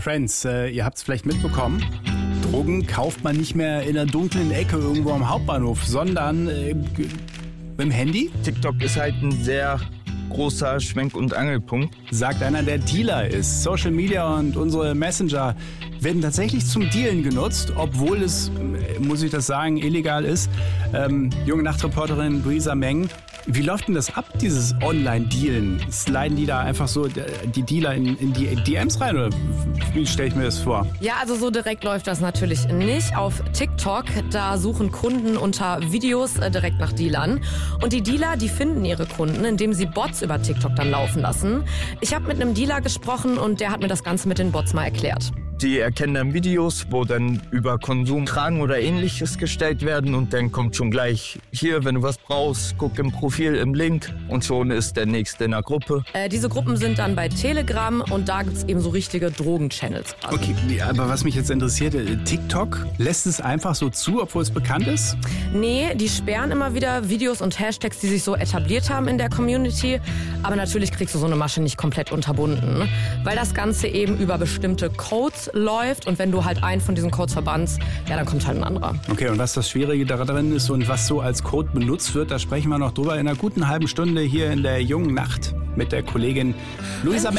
Friends, ihr habt es vielleicht mitbekommen. Drogen kauft man nicht mehr in einer dunklen Ecke irgendwo am Hauptbahnhof, sondern mit dem Handy. TikTok ist halt ein sehr großer Schwenk- und Angelpunkt. Sagt einer, der Dealer ist. Social Media und unsere Messenger werden tatsächlich zum Dealen genutzt, obwohl es, muss ich das sagen, illegal ist. Junge Nachtreporterin Luisa Meng. Wie läuft denn das ab, dieses Online-Dealen? Sliden die da einfach so die Dealer in die DMs rein oder wie stelle ich mir das vor? Ja, also so direkt läuft das natürlich nicht. Auf TikTok, da suchen Kunden unter Videos direkt nach Dealern. Und die Dealer, die finden ihre Kunden, indem sie Bots über TikTok dann laufen lassen. Ich habe mit einem Dealer gesprochen und der hat mir das Ganze mit den Bots mal erklärt. Die erkennen dann Videos, wo dann über Konsum Fragen oder Ähnliches gestellt werden und dann kommt schon gleich hier, wenn du was brauchst, guck im Profil, im Link und schon ist der Nächste in der Gruppe. Diese Gruppen sind dann bei Telegram und da gibt es eben so richtige Drogen-Channels. Okay, aber was mich jetzt interessiert, TikTok lässt es einfach so zu, obwohl es bekannt ist? Nee, die sperren immer wieder Videos und Hashtags, die sich so etabliert haben in der Community. Aber natürlich kriegst du so eine Masche nicht komplett unterbunden, weil das Ganze eben über bestimmte Codes läuft und wenn du halt einen von diesen Codes verbannst, ja, dann kommt halt ein anderer. Okay, und was das Schwierige daran ist und was so als Code benutzt wird, da sprechen wir noch drüber in einer guten halben Stunde hier in der jungen Nacht mit der Kollegin Luisa Meng.